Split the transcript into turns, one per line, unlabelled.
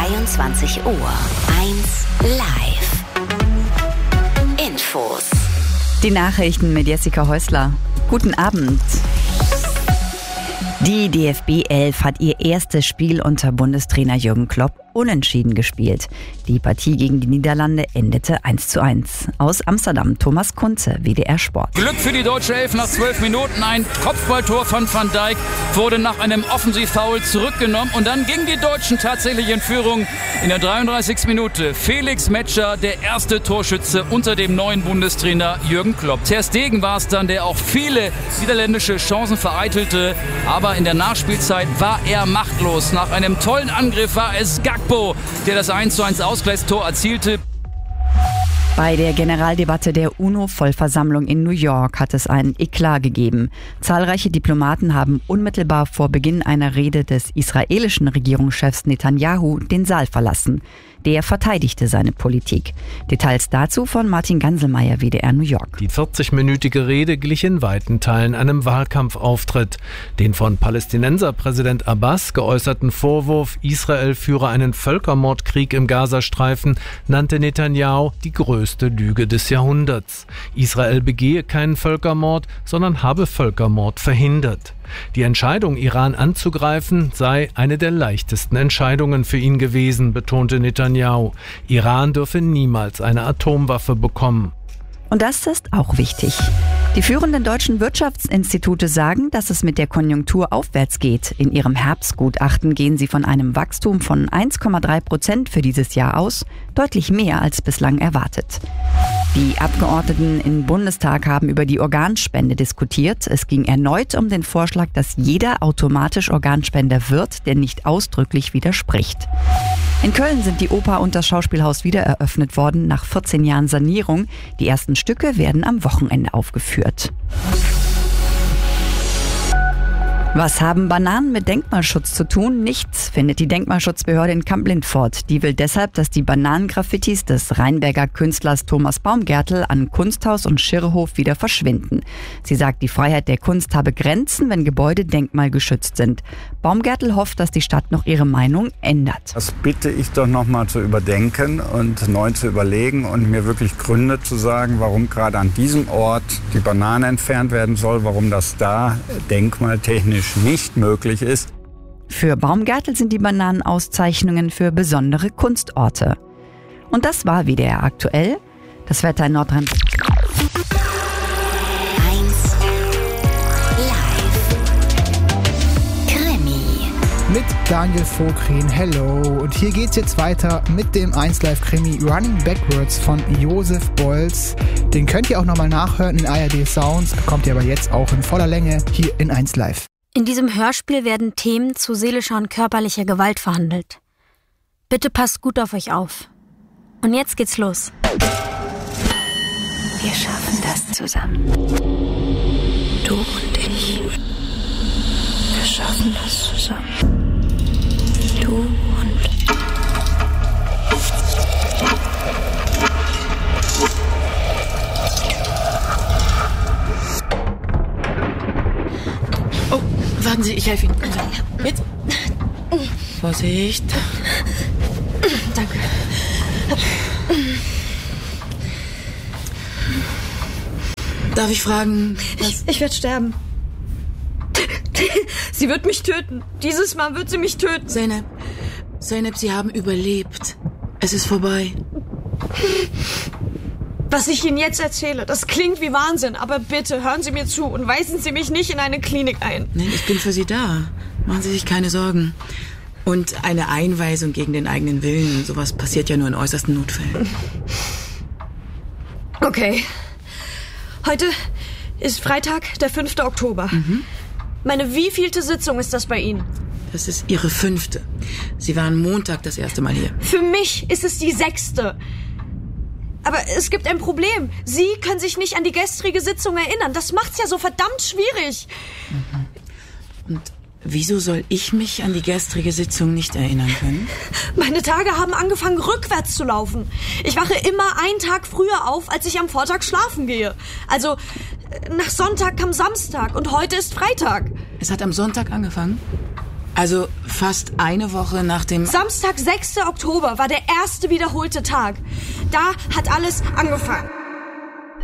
22 Uhr. 1 Live. Infos.
Die Nachrichten mit Jessica Häusler. Guten Abend. Die DFB 11 hat ihr erstes Spiel unter Bundestrainer Jürgen Klopp unentschieden gespielt. Die Partie gegen die Niederlande endete 1:1. Aus Amsterdam, Thomas Kunze, WDR Sport.
Glück für die deutsche Elf nach 12 Minuten. Ein Kopfballtor von Van Dijk wurde nach einem Offensivfoul zurückgenommen. Und dann gingen die Deutschen tatsächlich in Führung in der 33. Minute. Felix Metscher, der erste Torschütze unter dem neuen Bundestrainer Jürgen Klopp. Ter Stegen war es dann, der auch viele niederländische Chancen vereitelte. Aber in der Nachspielzeit war er machtlos. Nach einem tollen Angriff war es Gakpo, der das 1:1 Ausgleichstor erzielte.
Bei der Generaldebatte der UNO-Vollversammlung in New York hat es einen Eklat gegeben. Zahlreiche Diplomaten haben unmittelbar vor Beginn einer Rede des israelischen Regierungschefs Netanyahu den Saal verlassen. Der verteidigte seine Politik. Details dazu von Martin Ganselmeier, WDR New York.
Die 40-minütige Rede glich in weiten Teilen einem Wahlkampfauftritt. Den von Palästinenserpräsident Abbas geäußerten Vorwurf, Israel führe einen Völkermordkrieg im Gazastreifen, nannte Netanyahu die größte Lüge des Jahrhunderts. Israel begehe keinen Völkermord, sondern habe Völkermord verhindert. Die Entscheidung, Iran anzugreifen, sei eine der leichtesten Entscheidungen für ihn gewesen, betonte Netanyahu. Iran dürfe niemals eine Atomwaffe bekommen.
Und das ist auch wichtig. Die führenden deutschen Wirtschaftsinstitute sagen, dass es mit der Konjunktur aufwärts geht. In ihrem Herbstgutachten gehen sie von einem Wachstum von 1,3% für dieses Jahr aus, deutlich mehr als bislang erwartet. Die Abgeordneten im Bundestag haben über die Organspende diskutiert. Es ging erneut um den Vorschlag, dass jeder automatisch Organspender wird, der nicht ausdrücklich widerspricht. In Köln sind die Oper und das Schauspielhaus wieder eröffnet worden nach 14 Jahren Sanierung. Die ersten Stücke werden am Wochenende aufgeführt. Was haben Bananen mit Denkmalschutz zu tun? Nichts, findet die Denkmalschutzbehörde in Kamp-Lintfort. Die will deshalb, dass die Bananengraffitis des Rheinberger Künstlers Thomas Baumgärtel an Kunsthaus und Schirrhof wieder verschwinden. Sie sagt, die Freiheit der Kunst habe Grenzen, wenn Gebäude denkmalgeschützt sind. Baumgärtel hofft, dass die Stadt noch ihre Meinung ändert.
Das bitte ich doch noch mal zu überdenken und neu zu überlegen und mir wirklich Gründe zu sagen, warum gerade an diesem Ort die Banane entfernt werden soll, warum das da denkmaltechnisch nicht möglich ist.
Für Baumgärtel sind die Bananenauszeichnungen für besondere Kunstorte. Und das war WDR aktuell. Das Wetter in Nordrhein.
1 Live. Krimi.
Mit Daniel Vogren, hello. Und hier geht's jetzt weiter mit dem 1 Live Krimi Running Backwards von Josef Beuys. Den könnt ihr auch nochmal nachhören in ARD Sounds, bekommt ihr aber jetzt auch in voller Länge hier in 1 Live.
In diesem Hörspiel werden Themen zu seelischer und körperlicher Gewalt verhandelt. Bitte passt gut auf euch auf. Und jetzt geht's los.
Wir schaffen das zusammen. Du und ich. Wir schaffen das zusammen. Du und ich.
Oh, warten Sie, ich helfe Ihnen. Mit. Vorsicht.
Danke.
Darf ich fragen, was...
Ich werde sterben. Sie wird mich töten. Dieses Mal wird sie mich töten.
Zeynep, Sie haben überlebt. Es ist vorbei.
Was ich Ihnen jetzt erzähle, das klingt wie Wahnsinn, aber bitte hören Sie mir zu und weisen Sie mich nicht in eine Klinik ein.
Nein, ich bin für Sie da. Machen Sie sich keine Sorgen. Und eine Einweisung gegen den eigenen Willen, sowas passiert ja nur in äußersten Notfällen.
Okay. Heute ist Freitag, der 5. Oktober. Meine wievielte Sitzung ist das bei Ihnen?
Das ist Ihre 5. Sie waren Montag das erste Mal hier.
Für mich ist es die 6. Aber es gibt ein Problem. Sie können sich nicht an die gestrige Sitzung erinnern. Das macht's ja so verdammt schwierig.
Und wieso soll ich mich an die gestrige Sitzung nicht erinnern können?
Meine Tage haben angefangen, rückwärts zu laufen. Ich wache immer einen Tag früher auf, als ich am Vortag schlafen gehe. Also nach Sonntag kam Samstag und heute ist Freitag.
Es hat am Sonntag angefangen? Also fast eine Woche nach dem...
Samstag, 6. Oktober war der erste wiederholte Tag. Da hat alles angefangen.